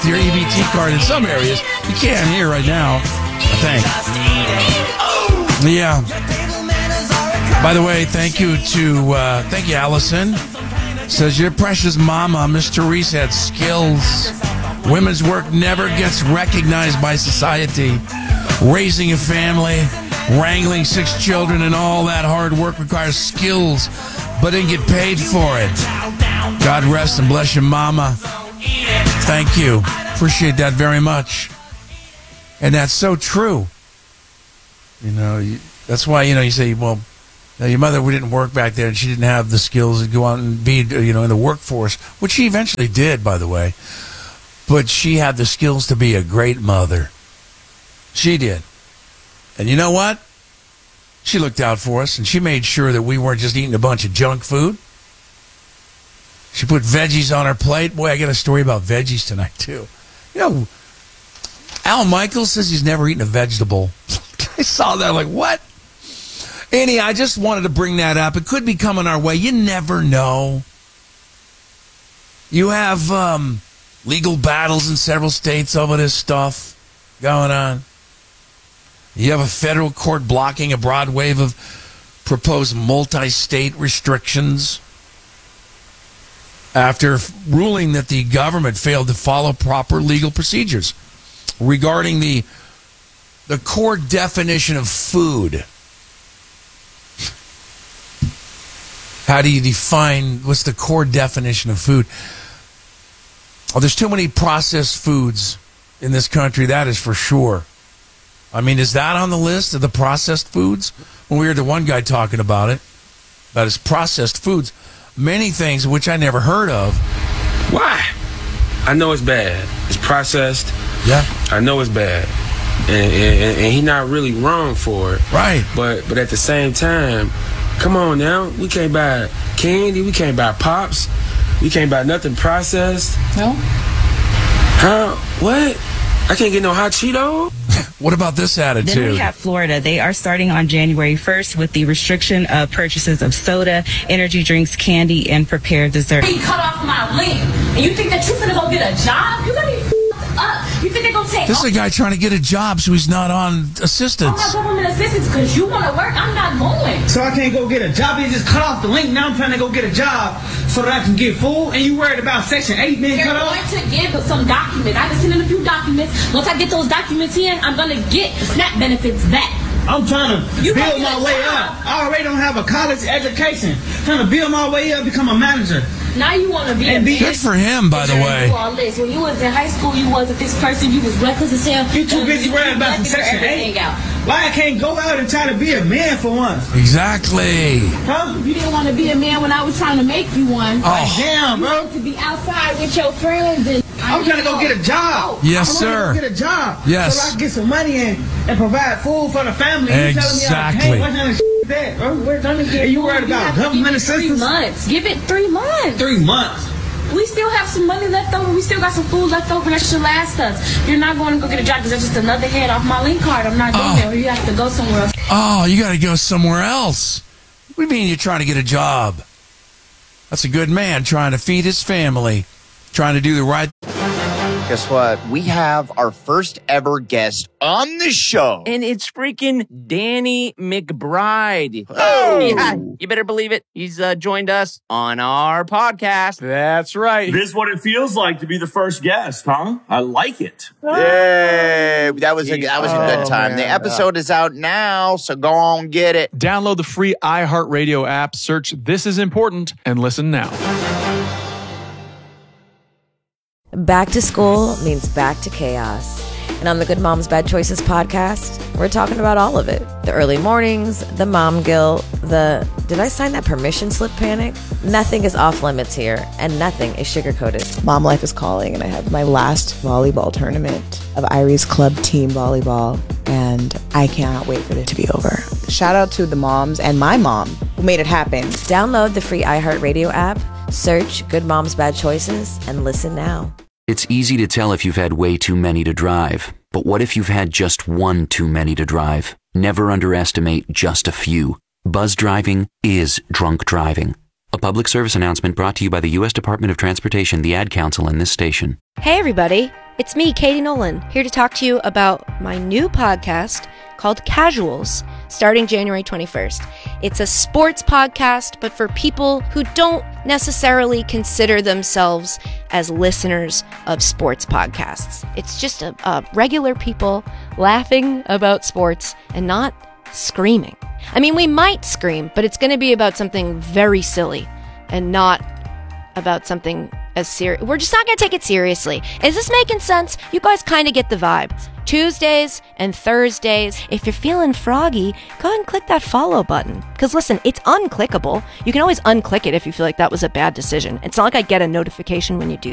your EBT card in some areas. You can here right now, I think. Yeah. By the way, thank you, Allison. Says, your precious mama, Miss Therese, had skills. Women's work never gets recognized by society. Raising a family, wrangling 6 children, and all that hard work requires skills, but didn't get paid for it. God rest and bless your mama. Thank you. Appreciate that very much. And that's so true. That's why, you say, well, your mother didn't work back there and she didn't have the skills to go out and be, in the workforce, which she eventually did, by the way. But she had the skills to be a great mother. She did. And you know what? She looked out for us, and she made sure that we weren't just eating a bunch of junk food. She put veggies on our plate. Boy, I got a story about veggies tonight, too. Al Michaels says he's never eaten a vegetable. I saw that, like, what? Annie, I just wanted to bring that up. It could be coming our way. You never know. You have legal battles in several states over this stuff going on. You have a federal court blocking a broad wave of proposed multi-state restrictions after ruling that the government failed to follow proper legal procedures regarding the core definition of food. How do you define what's the core definition of food? Oh, there's too many processed foods in this country, that is for sure. I mean, is that on the list of the processed foods? When we heard the one guy talking about his processed foods, many things which I never heard of. Why? I know it's bad. It's processed. Yeah. I know it's bad. And he's not really wrong for it. Right. But at the same time, come on now. We can't buy candy. We can't buy Pops. We can't buy nothing processed. No. Huh? What? I can't get no hot Cheeto? What about this attitude? Then we have Florida. They are starting on January 1st with the restriction of purchases of soda, energy drinks, candy, and prepared dessert. You cut off my link, and you think that you're gonna go get a job? You're gonna be up. You think they're gonna take? This is a guy trying to get a job, so he's not on assistance. I'm not government assistance because you want to work. I'm not going. So I can't go get a job. They just cut off the link. Now I'm trying to go get a job so that I can get food. And you worried about Section 8 being cut off? They're going to give some documents. I've been sending a few documents. Once I get those documents in, I'm gonna get the SNAP benefits back. I'm trying to build my way up. I already don't have a college education. Trying to build my way up, become a manager. Now you want to be a good for him, by the way. All this. When you was in high school, you wasn't this person. You was reckless as hell. You too busy worrying about some Section 8. Why I can't go out and try to be a man for once? Exactly. Huh? You didn't want to be a man when I was trying to make you one. Oh, damn, bro. To be outside with your friends and. I'm trying to go get a job. Yes, sir. I'm trying to go get a job. Yes. So I can get some money and provide food for the family. Exactly. What kind of is that, bro? We're gonna get. You worried about government assistance? 3 months. Give it 3 months. 3 months. We still have some money left over. We still got some food left over that should last us. You're not going to go get a job because that's just another head off my link card. I'm not doing that. You have to go somewhere else. Oh, you got to go somewhere else. What do you mean you're trying to get a job? That's a good man trying to feed his family, trying to do the right. Guess what? We have our first ever guest on the show. And it's freaking Danny McBride. Oh! Yeah, you better believe it. He's joined us on our podcast. That's right. This is what it feels like to be the first guest, huh? I like it. Yay! That was a good time. Man. The episode is out now, so go on get it. Download the free iHeartRadio app, search This Is Important, and listen now. Back to school means back to chaos. And on the Good Moms Bad Choices podcast, we're talking about all of it. The early mornings, the mom guilt, the did I sign that permission slip panic? Nothing is off limits here, and nothing is sugar-coated. Mom life is calling, and I have my last volleyball tournament of Irie's club team volleyball, and I cannot wait for it to be over. Shout out to the moms and my mom who made it happen. Download the free iHeartRadio app, search Good Moms Bad Choices, and listen now. It's easy to tell if you've had way too many to drive. But what if you've had just one too many to drive? Never underestimate just a few. Buzz driving is drunk driving. A public service announcement brought to you by the U.S. Department of Transportation, the Ad Council, and this station. Hey everybody, it's me, Katie Nolan, here to talk to you about my new podcast called Casuals, starting January 21st. It's a sports podcast, but for people who don't necessarily consider themselves as listeners of sports podcasts. It's just a regular people laughing about sports and not screaming. I mean, we might scream, but it's going to be about something very silly and not about something as serious. We're just not going to take it seriously. Is this making sense? You guys kind of get the vibe. Tuesdays and Thursdays. If you're feeling froggy, go ahead and click that follow button. Because listen, it's unclickable. You can always unclick it if you feel like that was a bad decision. It's not like I get a notification when you do